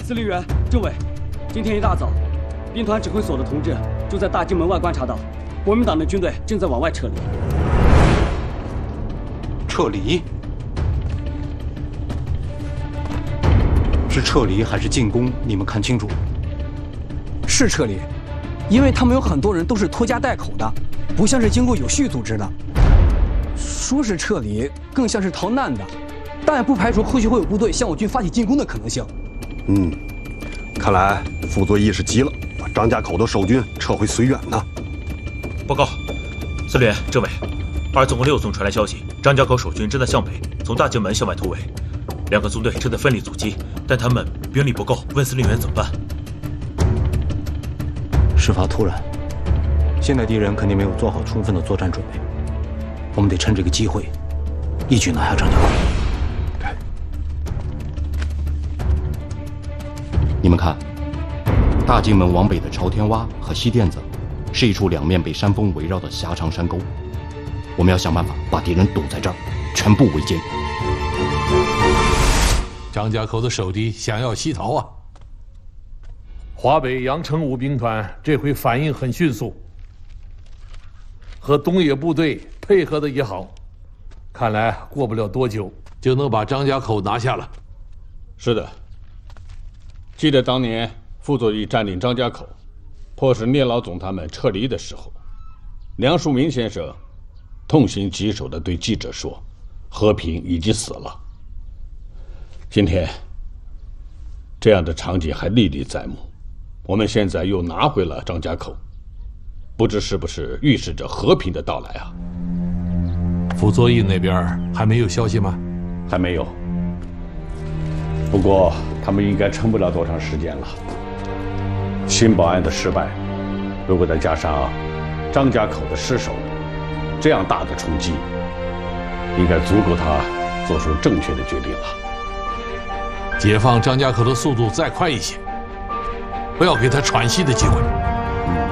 司令员、政委，今天一大早，兵团指挥所的同志就在大金门外观察到，国民党的军队正在往外撤离。 撤离？是撤离还是进攻？你们看清楚。 是撤离，因为他们有很多人都是拖家带口的，不像是经过有序组织的。说是撤离，更像是逃难的，但也不排除后续会有部队向我军发起进攻的可能性。 看来傅作义是急了，把张家口的守军撤回绥远呢。 报告，司令员、政委，2纵共6纵传来消息，张家口守军正在向北，从大金门向外突围，2个纵队正在奋力阻击，但他们兵力不够，问司令员怎么办？ 事发突然，现在敌人肯定没有做好充分的作战准备，我们得趁这个机会，一举拿下张家口。 你们看，大金门往北的朝天洼和西甸子，是一处2面被山峰围绕的狭长山沟。我们要想办法把敌人堵在这儿，全部围歼。 张家口的守敌想要西逃啊！ 华北杨成武兵团这回反应很迅速，和东野部队配合的也好，看来过不了多久就能把张家口拿下了。 是的。记得当年傅作义占领张家口，迫使聂老总他们撤离的时候，梁漱溟先生痛心疾首地对记者说：“和平已经死了。”今天，这样的场景还历历在目。我们现在又拿回了张家口，不知是不是预示着和平的到来啊？ 傅作义那边还没有消息吗？ 还没有。不过他们应该撑不了多长时间了。新保安的失败，如果再加上张家口的失守，这样大的冲击，应该足够他做出正确的决定了。 解放张家口的速度再快一些，不要给他喘息的机会。